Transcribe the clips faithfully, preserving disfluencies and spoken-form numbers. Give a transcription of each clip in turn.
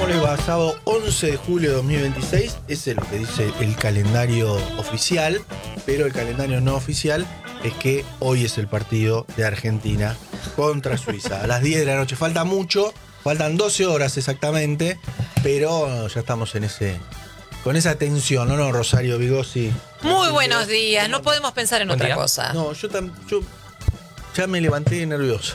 les va? Sábado once de julio de dos mil veintiséis. Ese es lo que dice el calendario oficial. Pero el calendario no oficial es que hoy es el partido de Argentina contra Suiza. A las diez de la noche. Falta mucho. Faltan doce horas exactamente. Pero ya estamos en ese... con esa tensión, ¿no, no, Rosario Vigossi? Muy buenos días. No podemos pensar en Buen otra día. cosa. No, yo, tam, yo ya me levanté nervioso.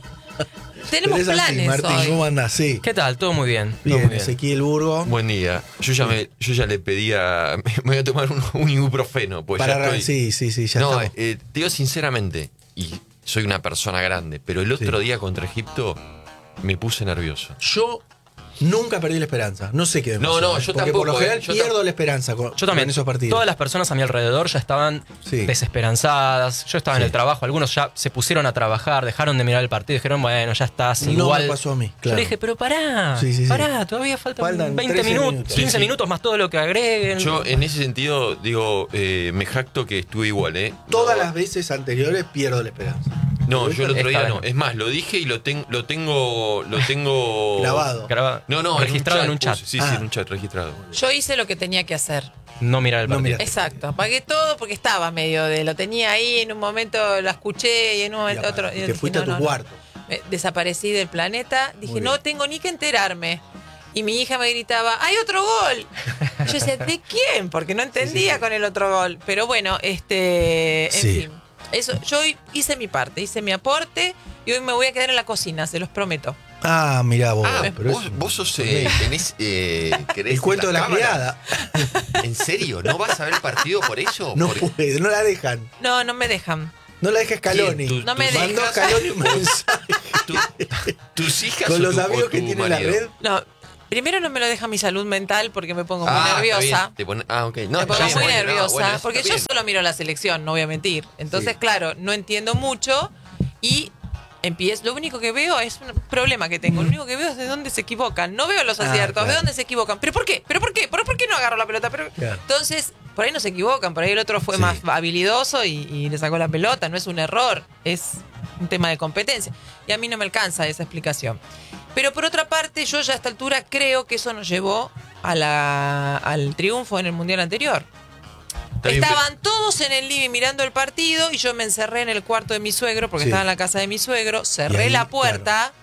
Tenemos Pero es así, planes Martín, hoy. ¿cómo andás? Sí. ¿Qué tal? Todo muy bien. Todo Bien, muy bien. Ezequiel Burgo. Buen día. Yo ya me, yo ya le pedía, me voy a tomar un, un ibuprofeno, pues Para ya estoy. Sí, sí, sí, ya no, estamos. eh, te digo sinceramente, y soy una persona grande, pero el otro Sí. día contra Egipto me puse nervioso. Yo nunca perdí la esperanza. No sé qué me No, pasó, no, ¿eh? yo Porque por lo tampoco, general eh. Yo pierdo tam- la esperanza con, Yo también. con esos partidos. Todas las personas a mi alrededor ya estaban Sí. desesperanzadas. Yo estaba Sí. en el trabajo. Algunos ya se pusieron a trabajar, dejaron de mirar el partido. Dijeron, bueno, ya estás No igual. me pasó a mí, Yo claro. le dije, pero pará. Sí, sí, sí. Pará, todavía faltan, Faltan veinte trece minutos, minutos. quince Sí, sí. minutos más todo lo que agreguen. Yo en ese sentido digo, eh, me jacto que estuve igual, ¿eh? Todas No, las veces anteriores pierdo la esperanza. No, Pero yo el esta- otro día esta no. vez. Es más, lo dije y lo, ten- lo tengo, lo tengo Grabado. Graba- No, no, registrado en un chat. puse. Sí, Ah. sí, en un chat registrado. Yo hice lo que tenía que hacer. No mirar el No partido. mirar. Exacto. Apagué todo porque estaba medio de... Lo tenía ahí, en un momento la escuché y en un Y momento apa- otro... y y te dije, fuiste a no, tu no, no. cuarto. Me desaparecí del planeta. Dije, Muy no bien. tengo ni que enterarme. Y mi hija me gritaba, ¡hay otro gol! Yo decía, ¿de quién? Porque no entendía Sí, sí, sí. con el otro gol. Pero bueno, este... En Sí. fin. Eso, yo hoy hice mi parte, hice mi aporte y hoy me voy a quedar en la cocina, se los prometo. Ah, mirá vos. Ah, pero vos, es- vos sos, eh, tenés, eh, querés el cuento de la cámara. criada. ¿En serio? ¿No vas a ver el partido por eso? No Porque- puede, no la dejan. No, no me dejan. No la deja Scaloni. ¿Quién? ¿Tu- No me tus Mandó hijas? Scaloni un mensaje. Tu- ¿Tus hijas Con o los tu- amigos o que tu tiene la marido? red. No, primero no me lo deja mi salud mental porque me pongo muy Ah, está nerviosa. bien, te pone- ah, ok. No, Me pongo está bien, muy bueno, no, nerviosa. bueno, eso porque está yo bien. solo miro la selección, no voy a mentir. Entonces, Sí. claro, no entiendo mucho y empiezo. Lo único que veo es un problema que tengo. Lo único que veo es de dónde se equivocan. No veo los Ah, aciertos, claro. veo dónde se equivocan. ¿Pero por qué? ¿Pero por qué? ¿Pero por qué no agarro la pelota? Pero... Claro. Entonces, por ahí no se equivocan. Por ahí el otro fue Sí. más habilidoso y, y le sacó la pelota. No es un error, es un tema de competencia. Y a mí no me alcanza esa explicación. Pero por otra parte, yo ya a esta altura creo que eso nos llevó a la, al triunfo en el Mundial anterior. Está bien, Estaban todos en el living mirando el partido y yo me encerré en el cuarto de mi suegro porque Sí. estaba en la casa de mi suegro, Y cerré ahí, la puerta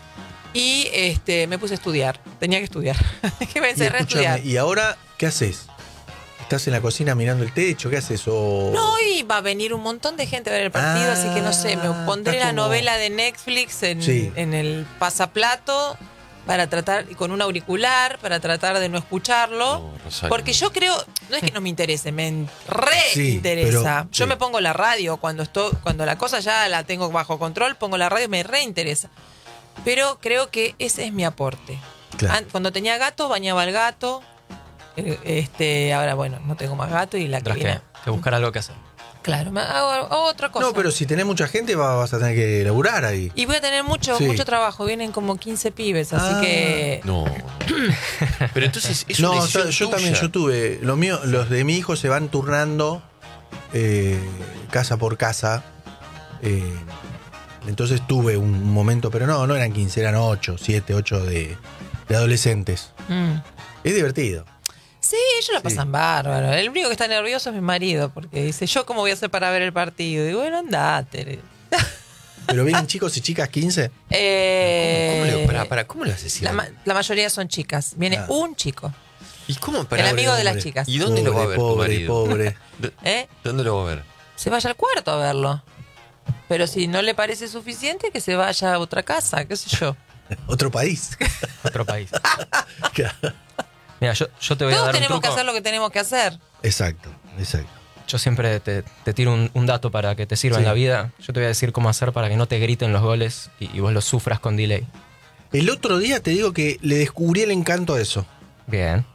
y este me puse a estudiar. Tenía que estudiar. que me Y, encerré a escúchame, estudiar. ¿y ahora qué haces? ¿Estás en la cocina mirando el techo? ¿Qué haces? O... No, iba a venir un montón de gente a ver el partido, Ah, así que no sé, me pondré está la como- novela de Netflix en, Sí. en el pasaplato para tratar, con un auricular, para tratar de no escucharlo. No, Rosario. Porque yo creo, no es que no me interese, me re Sí, interesa. pero- Yo sí. me pongo la radio cuando estoy, cuando la cosa ya la tengo bajo control, pongo la radio y me re interesa. Pero creo que ese es mi aporte. Claro. An- Cuando tenía gato, bañaba al gato. Eh, Este, ahora bueno, no tengo más gato y la que Tendrás viene. que, que buscar algo que hacer. Claro, me hago, hago otra cosa. No, pero si tenés mucha gente va- vas a tener que laburar ahí. Y voy a tener mucho, Sí. mucho trabajo. Vienen como quince pibes, así Ah. que. No. Pero entonces es No, una yo, decisión yo tuya. también, yo tuve. Lo mío, los de mi hijo se van turnando eh, casa por casa. eh, entonces tuve un momento, pero no, no eran quince, eran ocho, siete, ocho de, de adolescentes. Mm. Es divertido. Sí, ellos la Sí. pasan bárbaro. El único que está nervioso es mi marido, porque dice, ¿yo cómo voy a hacer para ver el partido? Y digo, bueno, andate. Pero vienen chicos y chicas quince. Eh, ¿Cómo, cómo le, para, para, ¿cómo le vas a decir? la, ma- la mayoría son chicas. Viene Ah. un chico. ¿Y cómo? Para, El amigo de Pobre, las chicas. ¿Y dónde lo va a ver tu pobre, marido? Pobre. ¿Dó- ¿Eh? ¿Dónde lo va a ver? Se vaya al cuarto a verlo. Pero si no le parece suficiente, que se vaya a otra casa, qué sé yo. Otro país. Otro país. Claro. Mira, yo, yo te voy a Todos dar un tenemos que truco. hacer lo que tenemos que hacer. Exacto, exacto. Yo siempre te, te tiro un, un dato para que te sirva Sí. en la vida. Yo te voy a decir cómo hacer para que no te griten los goles y, y vos los sufras con delay. El otro día te digo que le descubrí el encanto a eso. Bien.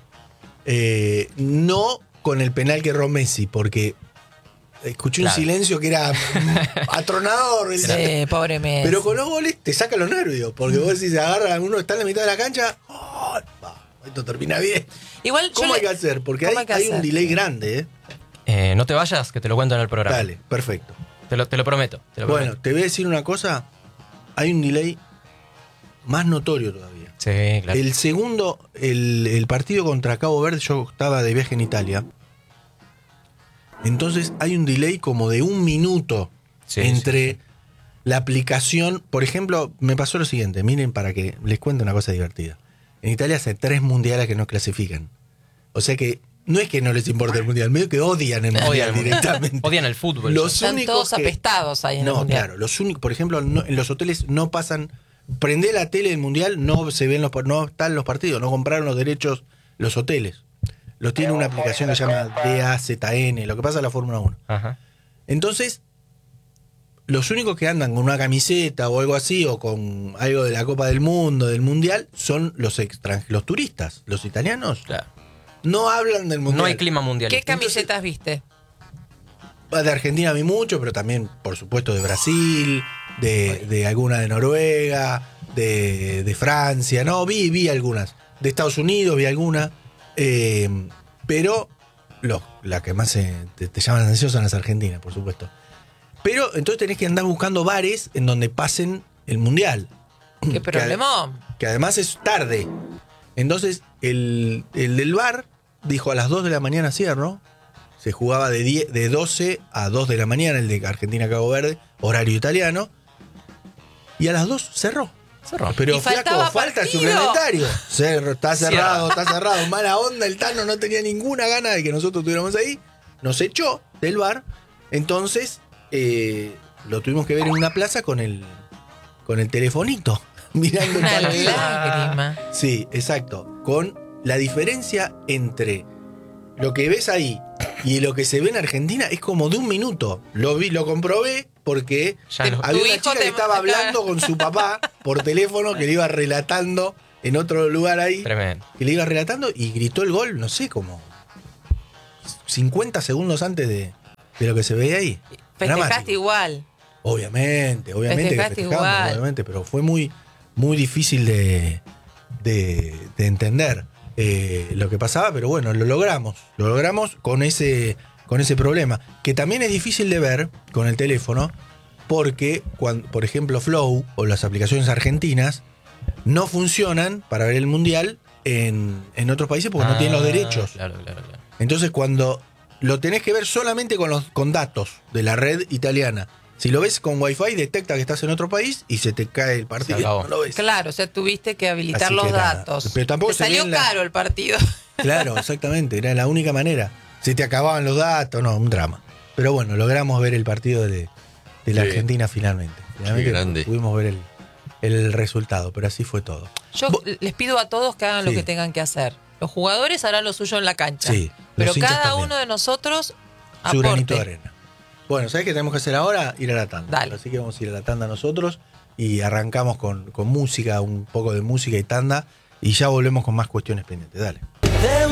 Eh, no con el penal que erró Messi, porque escuché Claro. un silencio que era mm, atronador. el- Sí, pobre Messi. Pero con los goles te saca los nervios, porque vos si se agarra, uno está en la mitad de la cancha, ¡oh! Va, esto termina bien. Igual yo ¿Cómo hay le- que hacer? Porque hay, ¿Cómo hay que hay hacer? un delay grande, ¿eh? Eh, no te vayas, que te lo cuento en el programa. Dale, perfecto. Te lo, te lo prometo. Te lo Bueno, prometo. te voy a decir una cosa. Hay un delay más notorio todavía. Sí, claro. El segundo, el, el partido contra Cabo Verde, yo estaba de viaje en Italia. Entonces hay un delay como de un minuto Sí, entre sí, sí. la aplicación. Por ejemplo, me pasó lo siguiente, miren para que les cuente una cosa divertida. En Italia hace tres mundiales que no clasifican. O sea que no es que no les importe el mundial, medio que odian el mundial Odian el mundial. directamente. Odian el fútbol. Los Están únicos todos que- apestados ahí en el No, mundial. claro, los únicos, por ejemplo, no- en los hoteles no pasan, prende la tele del mundial, no se ven los, no están los partidos, no compraron los derechos los hoteles. Los tiene una aplicación que se llama D A Z N, lo que pasa en la Fórmula uno. Ajá. Entonces, los únicos que andan con una camiseta o algo así, o con algo de la Copa del Mundo, del Mundial, son los extranjeros, los turistas, los italianos. Claro. No hablan del Mundial. No hay clima mundial. ¿Qué camisetas viste? De Argentina vi mucho, pero también, por supuesto, de Brasil, de, de alguna de Noruega, de, de Francia. No, vi, vi algunas. De Estados Unidos vi alguna. Eh, pero los, las que más eh, te, te llaman la atención son las argentinas, por supuesto. Pero entonces tenés que andar buscando bares en donde pasen el mundial. ¿Qué Que- problemón? Que además es tarde. Entonces, el, el del bar dijo a las dos de la mañana cierro. Se jugaba de, diez, de doce a dos de la mañana, el de Argentina-Cabo Verde, horario italiano. Y a las dos cerró. Cerró. Pero Y flaco, faltaba falta el partido. suplementario. Cerro, está cerrado, Cierra. está cerrado. Mala onda, el Tano no tenía ninguna gana de que nosotros estuviéramos ahí. Nos echó del bar. Entonces, eh, lo tuvimos que ver en una plaza con el, con el telefonito, mirando el Una partido. lágrima. Sí, exacto. Con la diferencia entre lo que ves ahí y lo que se ve en Argentina es como de un minuto. Lo vi, lo comprobé porque Ya no. había Tu una hijo chica te- que estaba hablando con su papá por teléfono, que le iba relatando en otro lugar ahí, Tremendo. que le iba relatando y gritó el gol, no sé, como cincuenta segundos antes de, de lo que se veía ahí. Festejaste Dramático. igual. Obviamente, obviamente que Festejaste festejamos, igual. obviamente, pero fue muy, muy difícil de, de, de entender eh, lo que pasaba, pero bueno, lo logramos, lo logramos con ese, con ese problema, que también es difícil de ver con el teléfono, porque, cuando, por ejemplo, Flow o las aplicaciones argentinas no funcionan para ver el Mundial en, en otros países porque no tienen los Ah, derechos. Claro, claro, claro. Entonces, cuando lo tenés que ver solamente con los con datos de la red italiana, si lo ves con Wi-Fi, detecta que estás en otro país y se te cae el partido. Se acabó. No lo ves. Claro, o sea, tuviste que habilitar Así los que nada. datos. Pero tampoco Te se salió ve en la- caro el partido. Claro, exactamente. Era la única manera. Se te acababan los datos, no, un drama. Pero bueno, logramos ver el partido de, de la Sí. Argentina finalmente. Finalmente grande. pudimos ver el, el resultado, pero así fue todo. Yo Vos- les pido a todos que hagan lo Sí. que tengan que hacer. Los jugadores harán lo suyo en la cancha. Sí, pero los hinchas cada también. uno de nosotros Su granito de aporte. arena. Bueno, ¿sabes qué tenemos que hacer ahora? Ir a la tanda. Dale. Así que vamos a ir a la tanda nosotros y arrancamos con, con música, un poco de música y tanda, y ya volvemos con más cuestiones pendientes. Dale.